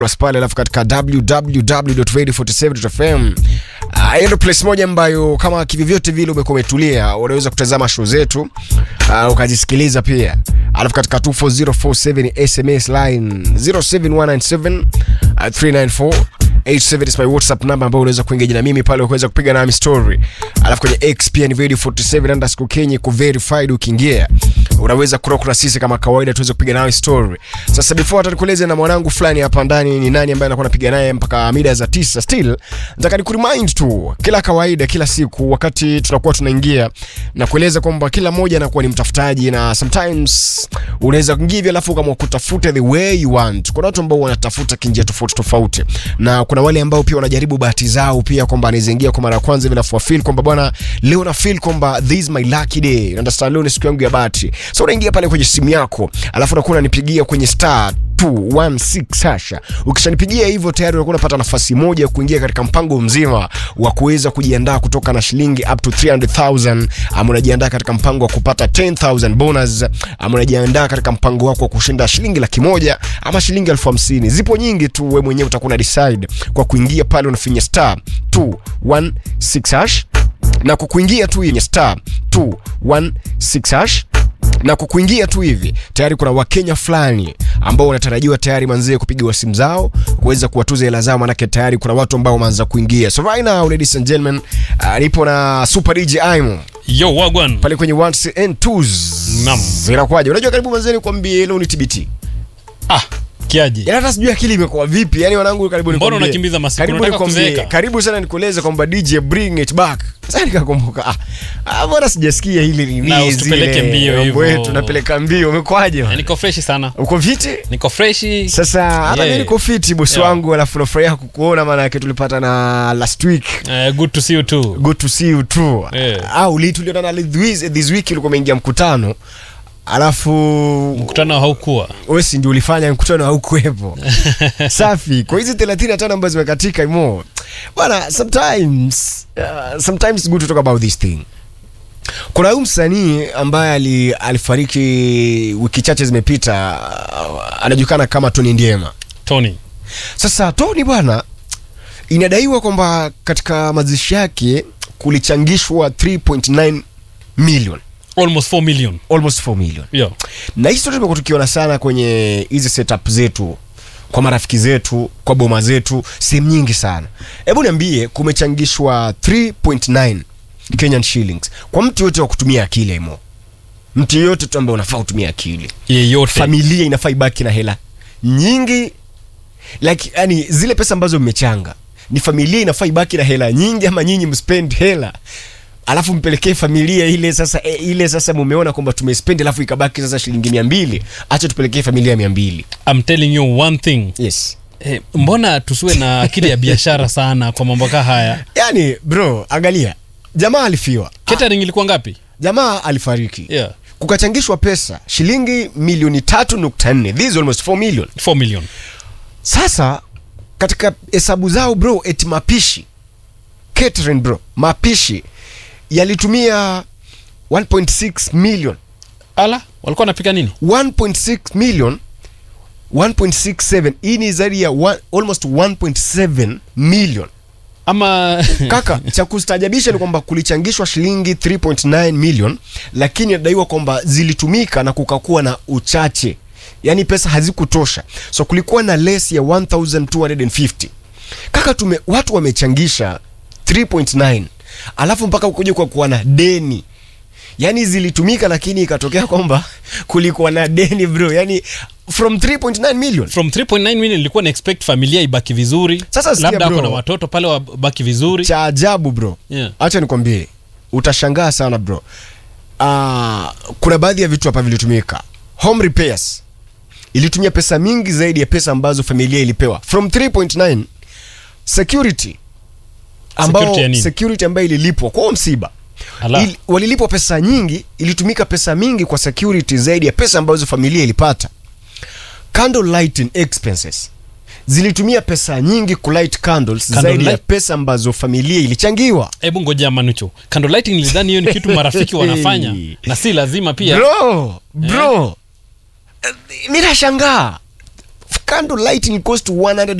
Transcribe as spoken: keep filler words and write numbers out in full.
pale alafu katika w w w dot radio forty seven dot f m. Hiyo uh, place moja ambayo kama kivivyote vile umekuwa umetulia unaweza kutazama show zetu uh, ukajisikiliza pia. Alafu katika two four zero four seven S M S line zero seven one nine seven three nine four eight seven is my WhatsApp number ambayo unaweza kuengage na mimi pale ukaweza kupiga nami story. Alafu kwenye X pia ni radio forty seven underscore Kenya ku verified ukiingia. Unaweza kurock na sisi kama kawaida tuweze kupiga nawe story. Sasa before atakueleza na mwanangu fulani hapa ndani ni nani ambaye anakuwa anapiga naye mpaka mida za tisa still. Nataka nikuremind tu kila kawaida kila siku wakati tunakuwa tunaingia na kueleza kwamba kila mmoja anakuwa ni mtafutaji na sometimes unaweza kuingia alafu kama kutafuta the way you want. Kuna watu ambao wanatafuta kinjia tofauti tofauti na kuna wale ambao pia wanajaribu bahati zao pia kwamba anaweza ingia kwa mara ya kwanza bila feel kwamba bwana leo na feel kwamba this is my lucky day. Understand, leo ni siku yangu ya bahati. So unaingia pale kwenye simu yako alafu unakuwa unanipigia kwenye star two one six hasha. Ukishanipigia hivyo tayari unakuwa unapata nafasi moja ya kuingia katika mpango mzima wa kuweza kujiandaa kutoka na shilingi up to three hundred thousand. Ama unajiandaa katika mpango wa kupata ten thousand bonus. Ama unajiandaa katika mpango wako wa kushinda shilingi laki moja ama shilingi elfu hamsini. Zipo nyingi tu, wewe mwenyewe utakuwa decide kwa kuingia pale unafinya star two one six hash na kukuingia tu yenye star two one six hash na kukuingia tu hivi tayari kuna wakenya fulani ambao wanatarajiwa tayari manzee kupigiwa simu zao kuweza kuwatuza hela zao, manake tayari kuna watu ambao wameanza kuingia. So right now ladies and gentlemen, uh, nipo na Super D J Aimo. Yo wagwan pale kwenye ones and twos. Naam. Inakwaje? Unajua karibu manzee nikwambie leo ni T B T. Ah, kiaje? Yaani hata sijui akili imekuwa vipi. Yaani wanangu karibu nikwambie. Mbona unakimbiza masiku? Karibu Unataka kuzeeka? Karibu sana nikueleze kwamba D J bring it back. Sasa nikakumbuka ah, ah bora sijasikia hili ni na usitupeleke mbio hivyo. Wewe tunapeleka mbio. Umekwaje? Niko fresh sana. Uko fiti? Niko fresh. Sasa hata mimi niko fiti boss wangu, alafu nafurahia kukuona maana yake tulipata na last week. Uh, good to see you too. Good to see you too. Yeah. Au tulionana this this week ulikuwa umeingia mkutano. Alafu mkutano haukuwa. Wewe si ndio ulifanya mkutano haukuepo. Safi. Kwa hizi thelathini na tano ambazo zimekatika imo. Bwana sometimes uh, sometimes good to talk about this thing. Kuna huyu msanii ambaye ali, alifariki wiki chache zimepita, uh, anajulikana kama Tony Ndiema. Tony. Sasa Tony bwana inadaiwa kwamba katika mazishi yake kulichangishwa three point nine million. Almost four million. Almost four million. Yeah. Na hizo tumekuwa tukiona sana kwenye hizi setup zetu, kwa marafiki zetu, kwa boma zetu, sehemu nyingi sana. Hebu niambie kumechangishwa three point nine Kenyan shillings. Kwa mtu yote wa kutumia akili imo. Mtu yote tu ambaye unafaa kutumia akili. Yeyote. Familia inafaa ibaki na hela nyingi. Like yani zile pesa ambazo mmechanga. Ni familia inafaa ibaki na hela nyingi ama nyinyi mspend hela? Alafu mpelekee familia ile sasa e, ile sasa mumeona kwamba tumespend alafu ikabaki sasa shilingi mia mbili, acha tupelekee familia mia mbili. I'm telling you one thing. Yes. Eh, mbona tusiwe na akili ya biashara sana kwa mambo kama haya? Yaani bro, angalia. Jamaa alifiwa. Catering ah, ilikuwa ngapi? Jamaa alifariki. Yeah. Kukachangishwa pesa shilingi milioni tatu nukta nne. This is almost four million. four million. Sasa katika hesabu zao bro, eti mapishi catering bro, mapishi yalitumia one point six million. Ala, walikuwa wanapika nini? one point six million, one point six seven. Hii ni zaidi ya one, almost one point seven million. Ama kaka, cha kustajabisha ni kwamba kulichangishwa shilingi three point nine million, lakini inadaiwa kwamba zilitumika na kukakuwa na uchache. Yaani pesa hazikutosha. So kulikuwa na less ya one thousand two hundred fifty. Kaka tume, watu wamechangisha three point nine. Alafu mpaka ukuje kwa kuwa na deni. Yaani zilitumika lakini ikatokea kwamba kulikuwa na deni bro. Yaani from three point nine million. From three point nine million nilikuwa na expect familia ibaki vizuri. Sasa sikia labda bro, kuna watoto pale wabaki vizuri. Cha ajabu bro. Yeah. Acha nikwambie. Utashangaa sana bro. Ah, uh, kuna baadhi ya vitu hapa vilitumika. Home repairs ilitumia pesa mingi zaidi ya pesa ambazo familia ilipewa. From three point nine. Security ambao security, security ambayo ililipwa kwa msiba. Il, walilipwa pesa nyingi, ilitumika pesa mingi kwa security zaidi ya pesa ambazo familia ilipata. Candle lighting expenses zilitumia pesa nyingi kulight candles candle zaidi light ya pesa ambazo familia ilichangiwa. Hebu ngoja Manucho. Candle lighting nilidhani hiyo ni kitu marafiki wanafanya na si lazima pia. Bro, bro. Eh? Mimi nashangaa. candle lighting cost one hundred